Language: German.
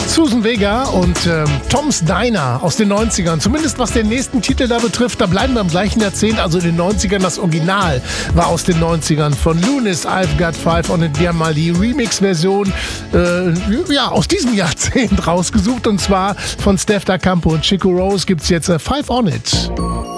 Susan Vega und Tom's Diner aus den 90ern. Zumindest was den nächsten Titel da betrifft, da bleiben wir im gleichen Jahrzehnt, also in den 90ern. Das Original war aus den 90ern von Lunis, I've Got Five on It. Wir haben mal die Remix-Version aus diesem Jahrzehnt rausgesucht, und zwar von Steph Da Campo und Chico Rose gibt es jetzt Five on It.